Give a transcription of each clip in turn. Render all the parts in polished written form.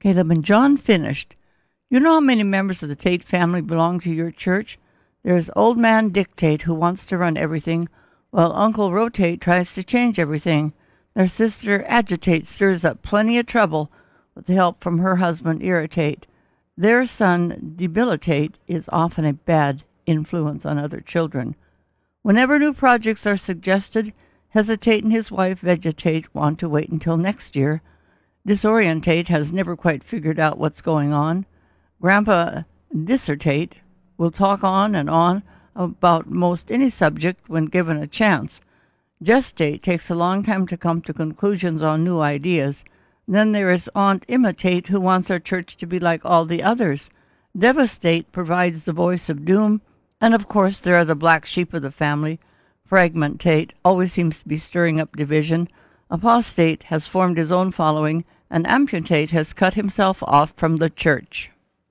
Caleb and John finished. You know how many members of the Tate family belong to your church? There's old man Dick Tate, who wants to run everything, while Uncle Rotate tries to change everything. Their sister Agitate stirs up plenty of trouble with the help from her husband Irritate. Their son Debilitate is often a bad influence on other children. Whenever new projects are suggested, Hesitate and his wife Vegetate want to wait until next year. Disorientate has never quite figured out what's going on. Grandpa Dissertate will talk on and on about most any subject when given a chance. Gestate takes a long time to come to conclusions on new ideas. Then there is Aunt Imitate, who wants our church to be like all the others. Devastate provides the voice of doom. And of course there are the black sheep of the family. Fragmentate always seems to be stirring up division. Apostate has formed his own following, and Amputate has cut himself off from the church.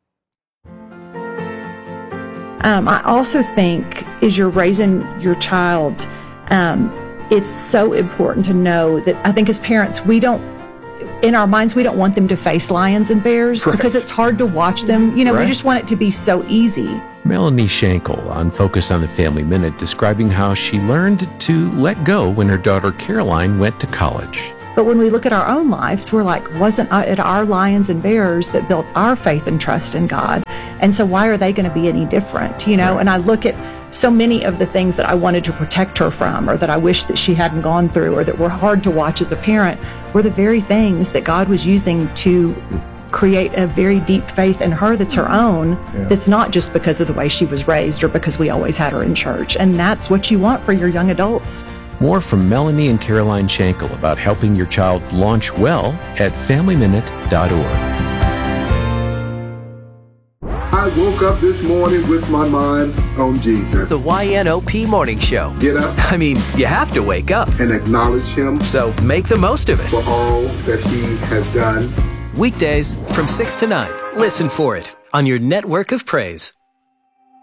I also think as you're raising your child, it's so important to know that I think as parents, in our minds, we don't want them to face lions and bears, right, because it's hard to watch them. Right. We just want it to be so easy. Melanie Schenkel on Focus on the Family Minute describing how she learned to let go when her daughter Caroline went to college. But when we look at our own lives, we're like, wasn't it our lions and bears that built our faith and trust in God? And so why are they going to be any different? And I look at so many of the things that I wanted to protect her from, or that I wish that she hadn't gone through, or that were hard to watch as a parent, were the very things that God was using to create a very deep faith in her that's her own, that's not just because of the way she was raised or because we always had her in church. And that's what you want for your young adults. More from Melanie and Caroline Schenkel about helping your child launch well at FamilyMinute.org. I woke up this morning with my mind on Jesus. The YNOP Morning Show. Get up. I mean, you have to wake up. And acknowledge Him. So make the most of it. For all that He has done. Weekdays from 6 to 9. Listen for it on your network of praise.